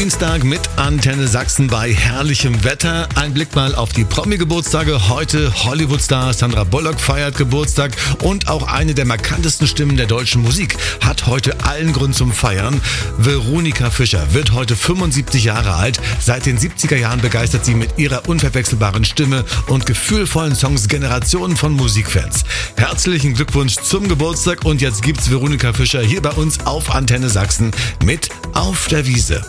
Dienstag mit Antenne Sachsen bei herrlichem Wetter. Ein Blick mal auf die Promi-Geburtstage. Heute Hollywood-Star Sandra Bullock feiert Geburtstag und auch eine der markantesten Stimmen der deutschen Musik hat heute allen Grund zum Feiern. Veronika Fischer wird heute 75 Jahre alt. Seit den 70er Jahren begeistert sie mit ihrer unverwechselbaren Stimme und gefühlvollen Songs Generationen von Musikfans. Herzlichen Glückwunsch zum Geburtstag und jetzt gibt's Veronika Fischer hier bei uns auf Antenne Sachsen mit Auf der Wiese.